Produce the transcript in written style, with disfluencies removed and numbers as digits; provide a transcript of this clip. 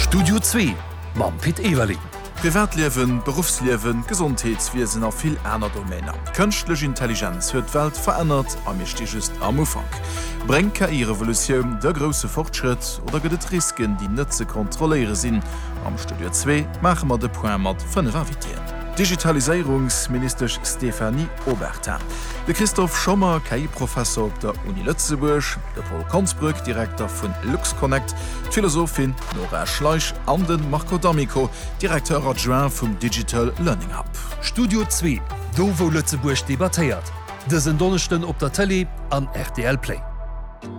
Studio 2 mam Piet Ewerling. Privatleben, Berufsleben, Gesundheitswesen a viel einer Domäner. Künstliche Intelligenz huet Welt verändert, a mir ste just am Ufang. Brengt KI-Revolution der große Fortschritt oder gët Risken, die Nëtze kontrolliere sinn? Am Studio 2 machen wir de Point mat 5 Invitieren. Digitalisierungsminister Stefanie Obertin, de Christoph Schommer, KI-Professor op der Uni Lützeburg, der Paul Konzbrück, Direktor von LuxConnect, Philosophin Nora Schleich an den Marco D'Amico, Direktor adjoint vom Digital Learning Hub. Studio 2, do wo Lützeburg debattiert. Dësen Donnerchten op der Tele an RTL Play.